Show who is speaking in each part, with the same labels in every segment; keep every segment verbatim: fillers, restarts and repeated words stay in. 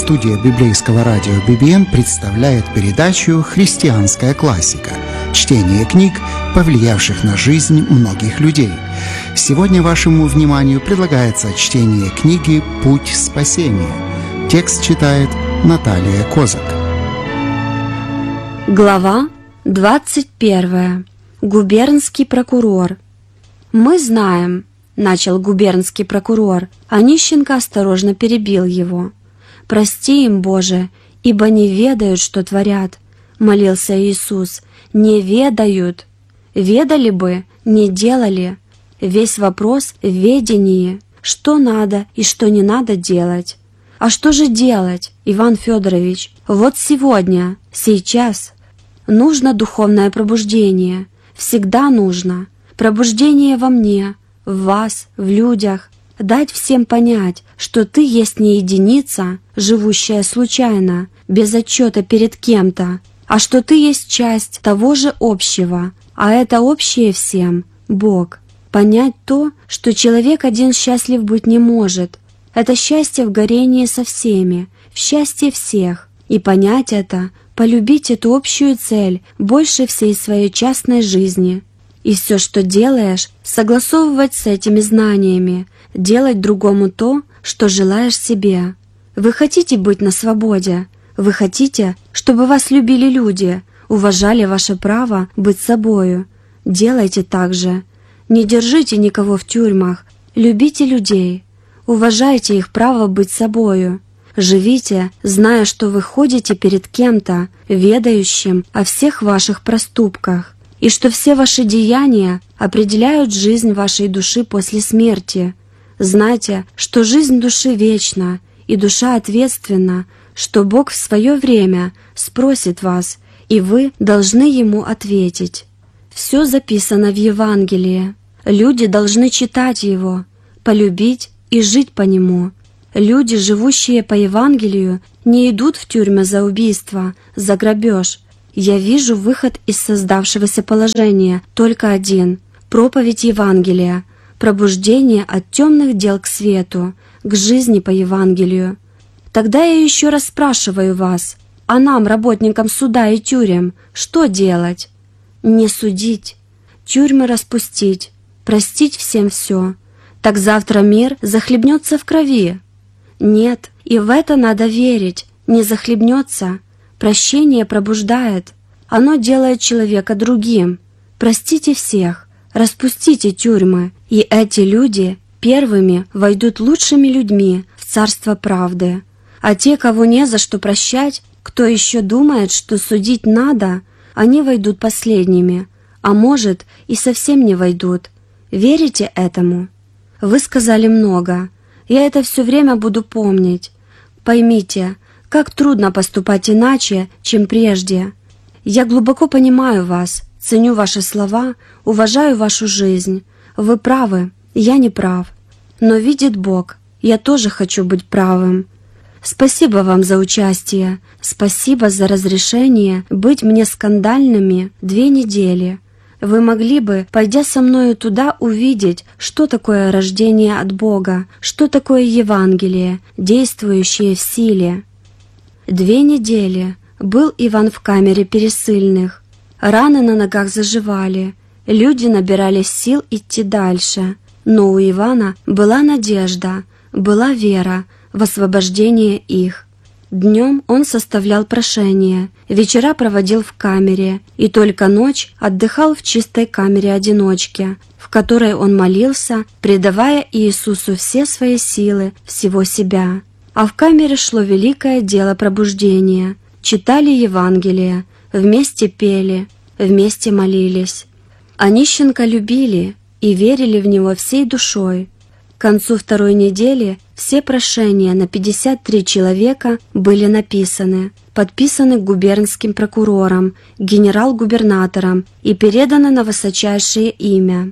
Speaker 1: Студия библейского радио би би эм представляет передачу «Христианская классика». Чтение книг, повлиявших на жизнь многих людей. Сегодня вашему вниманию предлагается чтение книги «Путь спасения». Текст читает Наталья Козак.
Speaker 2: Глава двадцать первая. Губернский прокурор. «Мы знаем», — начал губернский прокурор, а Нищенко осторожно перебил его. «Прости им, Боже, ибо не ведают, что творят», — молился Иисус. «Не ведают. Ведали бы, не делали. Весь вопрос в ведении, что надо и что не надо делать». А что же делать, Иван Федорович? Вот сегодня, сейчас. Нужно духовное пробуждение. Всегда нужно. Пробуждение во мне, в вас, в людях. Дать всем понять, что ты есть не единица, живущая случайно, без отчета перед кем-то, а что ты есть часть того же общего, а это общее всем — Бог. Понять то, что человек один счастлив быть не может. Это счастье в горении со всеми, в счастье всех. И понять это, полюбить эту общую цель больше всей своей частной жизни. И все, что делаешь, согласовывать с этими знаниями, делать другому то, что желаешь себе. Вы хотите быть на свободе? Вы хотите, чтобы вас любили люди, уважали ваше право быть собою? Делайте так же. Не держите никого в тюрьмах, любите людей. Уважайте их право быть собою. Живите, зная, что вы ходите перед кем-то, ведающим о всех ваших проступках, и что все ваши деяния определяют жизнь вашей души после смерти. Знайте, что жизнь души вечна, и душа ответственна, что Бог в свое время спросит вас, и вы должны Ему ответить. Все записано в Евангелии. Люди должны читать его, полюбить и жить по нему. Люди, живущие по Евангелию, не идут в тюрьмы за убийство, за грабеж. Я вижу выход из создавшегося положения только один — проповедь Евангелия, пробуждение от темных дел к свету, к жизни по Евангелию. Тогда я еще раз спрашиваю вас, а нам, работникам суда и тюрем, что делать? Не судить, тюрьмы распустить, простить всем все. Так завтра мир захлебнется в крови. Нет, и в это надо верить, не захлебнется. Прощение пробуждает, оно делает человека другим. Простите всех, распустите тюрьмы, и эти люди первыми войдут лучшими людьми в царство правды. А те, кого не за что прощать, кто еще думает, что судить надо, они войдут последними, а может и совсем не войдут. Верите этому? Вы сказали много. Я это все время буду помнить. Поймите, как трудно поступать иначе, чем прежде. Я глубоко понимаю вас, ценю ваши слова, уважаю вашу жизнь. Вы правы, я не прав. Но видит Бог, я тоже хочу быть правым. Спасибо вам за участие, спасибо за разрешение быть мне скандальными две недели. Вы могли бы, пойдя со мною туда, увидеть, что такое рождение от Бога, что такое Евангелие, действующее в силе. Две недели был Иван в камере пересыльных. Раны на ногах заживали, люди набирались сил идти дальше. Но у Ивана была надежда, была вера в освобождение их. Днем он составлял прошение, вечера проводил в камере, и только ночь отдыхал в чистой камере-одиночке, в которой он молился, предавая Иисусу все свои силы, всего себя. А в камере шло великое дело пробуждения. Читали Евангелие, вместе пели, вместе молились. А Нищенко любили и верили в него всей душой. К концу второй недели все прошения на пятьдесят три человека были написаны, подписаны губернским прокурором, генерал-губернатором и переданы на высочайшее имя.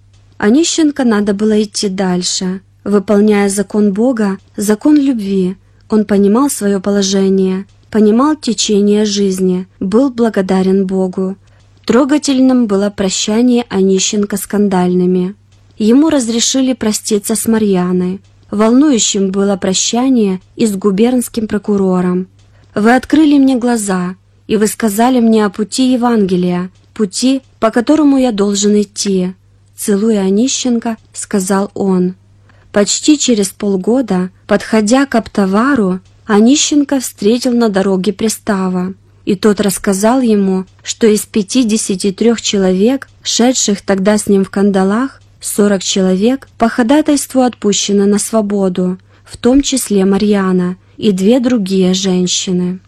Speaker 2: А Нищенко надо было идти дальше. Выполняя закон Бога, закон любви, он понимал свое положение, понимал течение жизни, был благодарен Богу. Трогательным было прощание Онищенко скандальными. Ему разрешили проститься с Марьяной. Волнующим было прощание и с губернским прокурором. «Вы открыли мне глаза, и вы сказали мне о пути Евангелия, пути, по которому я должен идти», — целуя Онищенко, сказал он. Почти через полгода, подходя к Аптовару, Онищенко встретил на дороге пристава, и тот рассказал ему, что из пятидесяти трех человек, шедших тогда с ним в кандалах, сорок человек по ходатайству отпущено на свободу, в том числе Марьяна и две другие женщины.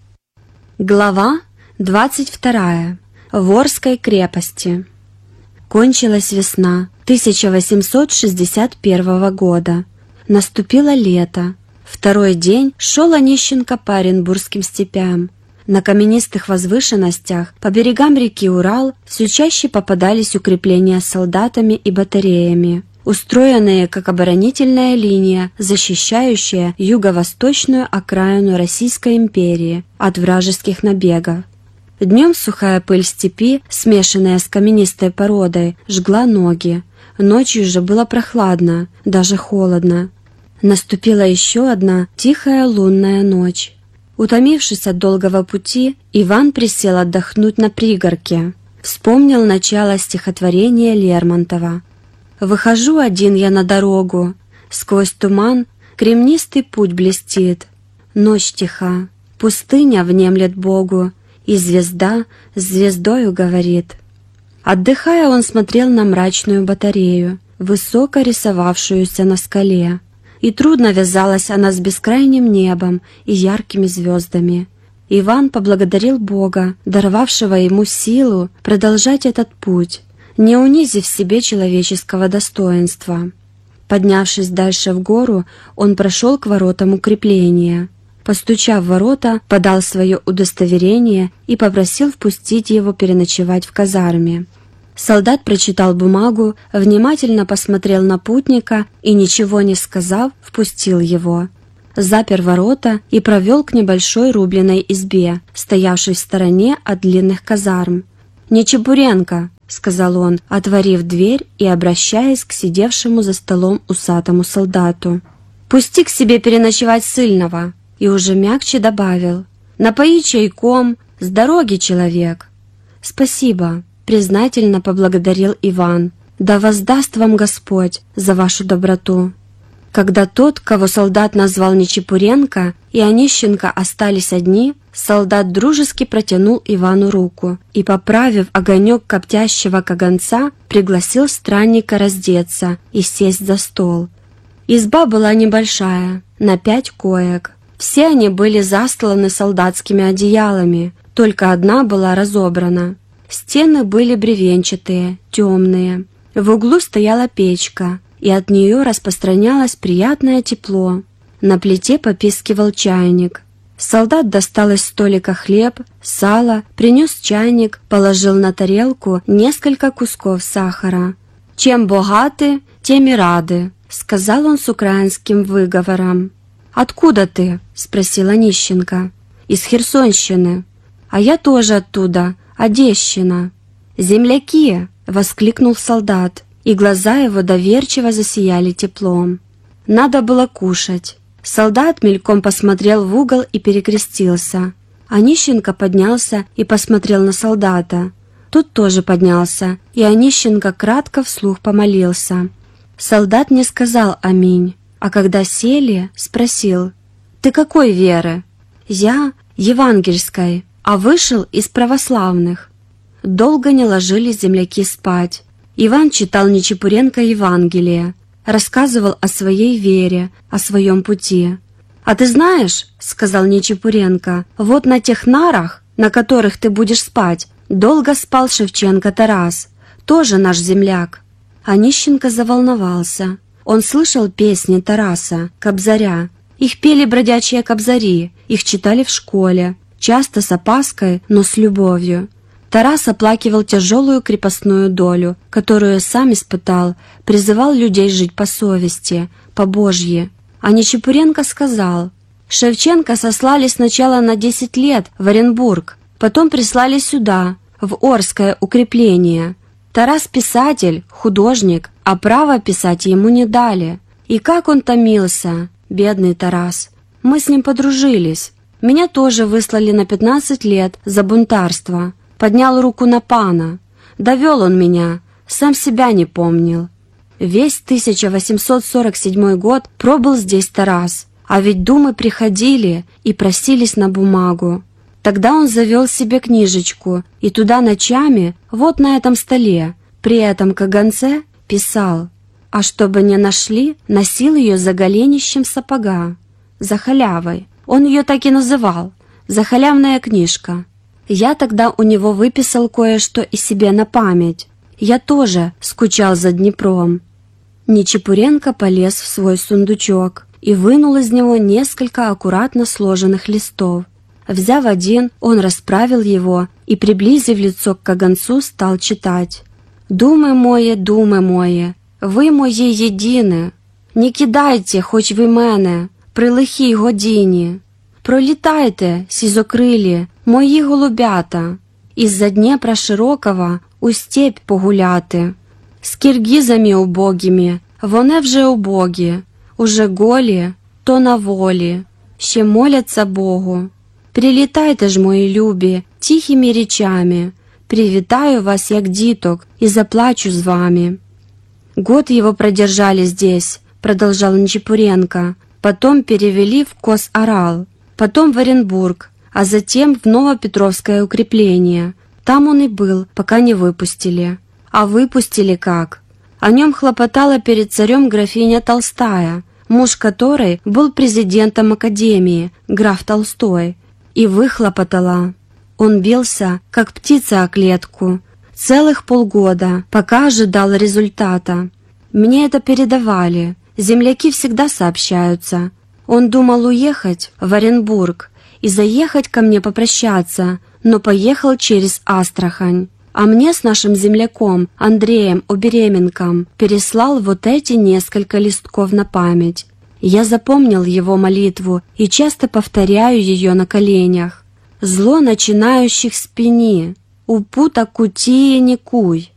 Speaker 2: Глава двадцать вторая. В Орской крепости. Кончилась весна тысяча восемьсот шестьдесят первого года. Наступило лето. Второй день шел Онищенко по Оренбургским степям. На каменистых возвышенностях по берегам реки Урал все чаще попадались укрепления с солдатами и батареями, устроенные как оборонительная линия, защищающая юго-восточную окраину Российской империи от вражеских набегов. Днем сухая пыль степи, смешанная с каменистой породой, жгла ноги. Ночью же было прохладно, даже холодно. Наступила еще одна тихая лунная ночь. Утомившись от долгого пути, Иван присел отдохнуть на пригорке. Вспомнил начало стихотворения Лермонтова. «Выхожу один я на дорогу, сквозь туман кремнистый путь блестит. Ночь тиха, пустыня внемлет Богу, и звезда с звездою говорит». Отдыхая, он смотрел на мрачную батарею, высоко рисовавшуюся на скале. И трудно вязалась она с бескрайним небом и яркими звездами. Иван поблагодарил Бога, даровавшего ему силу продолжать этот путь, не унизив себе человеческого достоинства. Поднявшись дальше в гору, он прошел к воротам укрепления. Постучав в ворота, подал свое удостоверение и попросил впустить его переночевать в казарме. Солдат прочитал бумагу, внимательно посмотрел на путника и, ничего не сказав, впустил его. Запер ворота и провел к небольшой рубленой избе, стоявшей в стороне от длинных казарм. «Нечепуренко», — сказал он, отворив дверь и обращаясь к сидевшему за столом усатому солдату. «Пусти к себе переночевать ссыльного», и уже мягче добавил: «Напои чайком, с дороги человек». «Спасибо», — признательно поблагодарил Иван. «Да воздаст вам Господь за вашу доброту». Когда тот, кого солдат назвал Нечепуренко, и Онищенко остались одни, солдат дружески протянул Ивану руку и, поправив огонек коптящего каганца, пригласил странника раздеться и сесть за стол. Изба была небольшая, на пять коек. Все они были застланы солдатскими одеялами, только одна была разобрана. Стены были бревенчатые, темные. В углу стояла печка, и от нее распространялось приятное тепло. На плите попискивал чайник. Солдат достал из столика хлеб, сало, принес чайник, положил на тарелку несколько кусков сахара. «Чем богаты, тем и рады», — сказал он с украинским выговором. «Откуда ты?» — спросил Онищенко. «Из Херсонщины». «А я тоже оттуда, Одещина». «Земляки!» — воскликнул солдат, и глаза его доверчиво засияли теплом. Надо было кушать. Солдат мельком посмотрел в угол и перекрестился. Онищенко поднялся и посмотрел на солдата. Тот тоже поднялся, и Онищенко кратко вслух помолился. Солдат не сказал «Аминь», а когда сели, спросил: «Ты какой веры?» «Я евангельской, а вышел из православных». Долго не ложились земляки спать. Иван читал Нечепуренко Евангелие, рассказывал о своей вере, о своем пути. «А ты знаешь, — сказал Нечепуренко, — вот на тех нарах, на которых ты будешь спать, долго спал Шевченко Тарас, тоже наш земляк». Онищенко заволновался. Он слышал песни Тараса, Кобзаря. Их пели бродячие кобзари, их читали в школе, часто с опаской, но с любовью. Тарас оплакивал тяжелую крепостную долю, которую сам испытал, призывал людей жить по совести, по Божьи. А Нечепуренко сказал: «Шевченко сослали сначала на десять лет в Оренбург, потом прислали сюда, в Орское укрепление. Тарас писатель, художник, а право писать ему не дали. И как он томился, бедный Тарас. Мы с ним подружились. Меня тоже выслали на пятнадцать лет за бунтарство. Поднял руку на пана. Довел он меня, сам себя не помнил. Весь тысяча восемьсот сорок седьмой год пробыл здесь Тарас, а ведь думы приходили и просились на бумагу. Тогда он завел себе книжечку и туда ночами, вот на этом столе, при этом каганце, писал. А чтобы не нашли, носил ее за голенищем сапога, за халявой. Он ее так и называл, за халявная книжка. Я тогда у него выписал кое-что и себе на память. Я тоже скучал за Днепром. Нечепуренко полез в свой сундучок и вынул из него несколько аккуратно сложенных листов. Взяв один, он расправил его и, приблизив лицо к каганцу, стал читать. «Думи моє, думи моє, ви мої єдине, не кидайте, хоч ви мене, при лихій годині. Пролітайте, сізокрилі, мої голубята, із-за Дніпра широкого у степь погуляти. З киргізами убогими, вони вже убогі, уже голі, то на волі, ще моляться Богу. Прилітайте ж, мої любі, тихими речами, привітаю вас, як діток, и заплачу с вами». Год его продержали здесь, продолжал Нечепуренко, потом перевели в Кос-Орал, потом в Оренбург, а затем в Новопетровское укрепление. Там он и был, пока не выпустили. А выпустили как? О нем хлопотала перед царем графиня Толстая, муж которой был президентом Академии, граф Толстой, и выхлопотала. Он бился, как птица о клетку, целых полгода, пока ожидал результата. Мне это передавали, земляки всегда сообщаются. Он думал уехать в Оренбург и заехать ко мне попрощаться, но поехал через Астрахань. А мне с нашим земляком Андреем Обеременком переслал вот эти несколько листков на память. Я запомнил его молитву и часто повторяю ее на коленях. «Зло начинающих спини, упута кутие не куй,